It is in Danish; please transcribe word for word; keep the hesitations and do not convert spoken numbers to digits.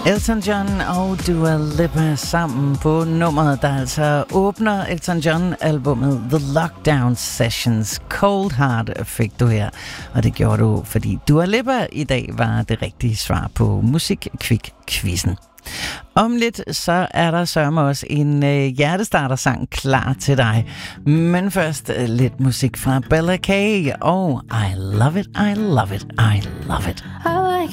Elton John og Dua Lipa sammen på nummeret, der altså åbner Elton John-albummet The Lockdown Sessions. Cold Heart fik du her, og det gjorde du, fordi Dua Lipa i dag var det rigtige svar på Musikquick-quizzen. Om lidt så er der sørme også en øh, hjertestarter-sang klar til dig. Men først øh, lidt musik fra Bella K. Og I love it, I love it, I love it. I like